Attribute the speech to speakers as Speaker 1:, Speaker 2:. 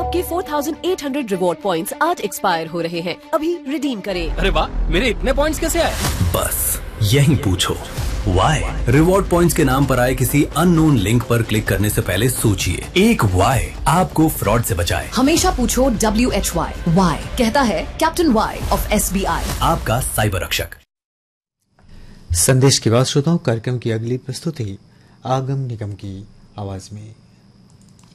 Speaker 1: आपके 4800 reward points आज expire हो रहे हैं, अभी रिडीम करें।
Speaker 2: अरे वाह, मेरे इतने पॉइंट्स कैसे आए?
Speaker 3: बस यही पूछो वाई। रिवॉर्ड पॉइंट्स के नाम पर आए किसी अननोन लिंक पर क्लिक करने से पहले सोचिए, एक वाई आपको फ्रॉड से बचाए।
Speaker 4: हमेशा पूछो WHY, वाई कहता है कैप्टन वाई ऑफ SBI,
Speaker 3: आपका साइबर रक्षक।
Speaker 5: संदेश के बाद श्रोताओं, कार्यक्रम की अगली प्रस्तुति आगम निगम की आवाज में।